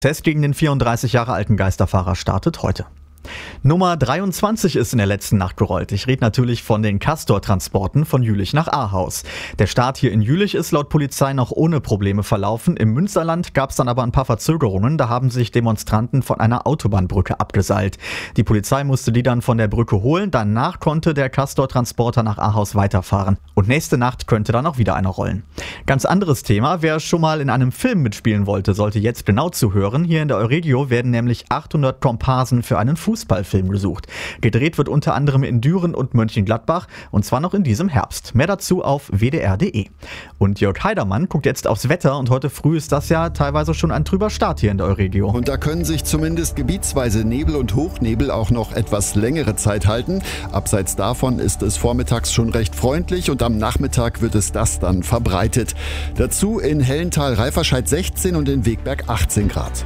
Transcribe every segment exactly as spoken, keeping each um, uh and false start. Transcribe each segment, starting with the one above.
Test gegen den vierunddreißig Jahre alten Geisterfahrer startet heute. Nummer dreiundzwanzig ist in der letzten Nacht gerollt. Ich rede natürlich von den Castor-Transporten von Jülich nach Ahaus. Der Start hier in Jülich ist laut Polizei noch ohne Probleme verlaufen. Im Münsterland gab es dann aber ein paar Verzögerungen. Da haben sich Demonstranten von einer Autobahnbrücke abgeseilt. Die Polizei musste die dann von der Brücke holen. Danach konnte der Castor-Transporter nach Ahaus weiterfahren. Und nächste Nacht könnte dann auch wieder einer rollen. Ganz anderes Thema. Wer schon mal in einem Film mitspielen wollte, sollte jetzt genau zuhören. Hier in der Euregio werden nämlich achthundert Komparsen für einen Fußballfilm gesucht. Gedreht wird unter anderem in Düren und Mönchengladbach und zwar noch in diesem Herbst. Mehr dazu auf w d r punkt d e. Und Jörg Heidermann guckt jetzt aufs Wetter und heute früh ist das ja teilweise schon ein trüber Start hier in der Euregio. Und da können sich zumindest gebietsweise Nebel und Hochnebel auch noch etwas längere Zeit halten. Abseits davon ist es vormittags schon recht freundlich und am Nachmittag wird es das dann verbreitet. Dazu in Hellental-Reiferscheid sechzehn und in Wegberg achtzehn Grad.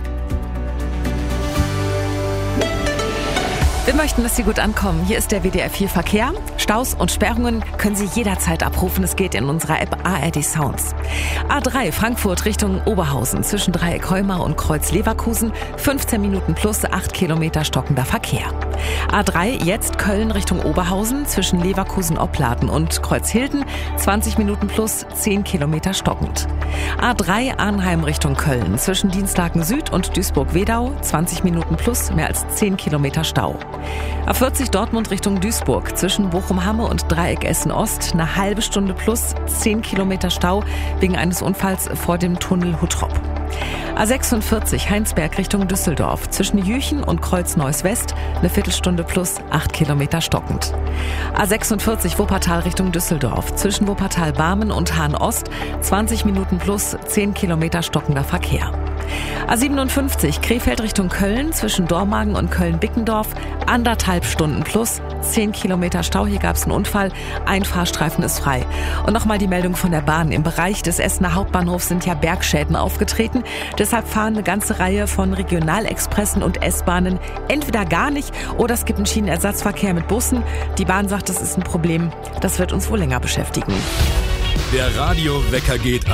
Wir möchten, dass Sie gut ankommen. Hier ist der W D R vier Verkehr. Staus und Sperrungen können Sie jederzeit abrufen. Es geht in unserer App A R D Sounds. A drei Frankfurt Richtung Oberhausen zwischen Dreieck Heumar und Kreuz Leverkusen. fünfzehn Minuten plus acht Kilometer stockender Verkehr. A drei jetzt Köln Richtung Oberhausen zwischen Leverkusen Opladen und Kreuzhilden. zwanzig Minuten plus zehn Kilometer stockend. A drei Arnheim Richtung Köln zwischen Dienstlaken Süd und Duisburg-Wedau. zwanzig Minuten plus mehr als zehn Kilometer Stau. A vierzig Dortmund Richtung Duisburg zwischen Bochum-Hamme und Dreieck Essen-Ost eine halbe Stunde plus zehn Kilometer Stau wegen eines Unfalls vor dem Tunnel Huttrop. A sechsundvierzig Heinsberg Richtung Düsseldorf zwischen Jüchen und Kreuz Neuss West eine Viertelstunde plus acht Kilometer stockend. A sechsundvierzig Wuppertal Richtung Düsseldorf zwischen Wuppertal-Barmen und Hahn-Ost zwanzig Minuten plus zehn Kilometer stockender Verkehr. A siebenundfünfzig Krefeld Richtung Köln zwischen Dormagen und Köln-Bickendorf anderthalb Stunden plus zehn Kilometer Stau. Hier gab es einen Unfall. Ein Fahrstreifen ist frei. Und nochmal die Meldung von der Bahn. Im Bereich des Essener Hauptbahnhofs sind ja Bergschäden aufgetreten. Deshalb fahren eine ganze Reihe von Regionalexpressen und S-Bahnen entweder gar nicht oder es gibt einen Schienenersatzverkehr mit Bussen. Die Bahn sagt, das ist ein Problem. Das wird uns wohl länger beschäftigen. Der Radiowecker geht